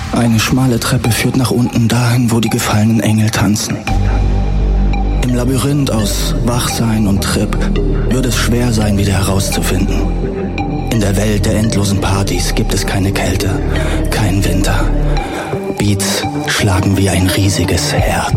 Eine schmale Treppe führt nach unten dahin, wo die gefallenen Engel tanzen. Im Labyrinth aus Wachsein und Trip wird es schwer sein, wieder herauszufinden. In der Welt der endlosen Partys gibt es keine Kälte, keinen Winter. Beats schlagen wie ein riesiges Herz.